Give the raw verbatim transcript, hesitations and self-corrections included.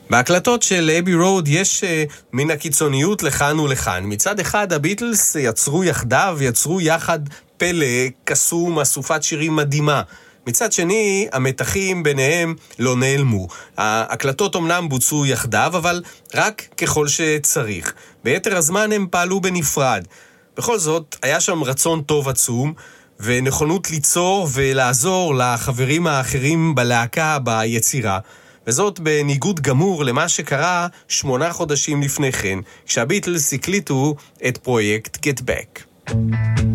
בהקלטות של אבי רוד יש uh, מן הקיצוניות לכאן ולכאן. מצד אחד הביטלס יצרו יחדיו, יצרו יחד פלא, קסום, אסופת שירים מדהימה. מצד שני, המתחים ביניהם לא נעלמו. ההקלטות אמנם בוצעו יחדיו, אבל רק ככל שצריך. ביתר הזמן הם פעלו בנפרד. בכל זאת, היה שם רצון טוב עצום, ונכונות ליצור ולעזור לחברים האחרים בלהקה, ביצירה. וזאת בניגוד גמור למה שקרה שמונה חודשים לפני כן, כשהביטלס הקליטו את פרויקט Get Back.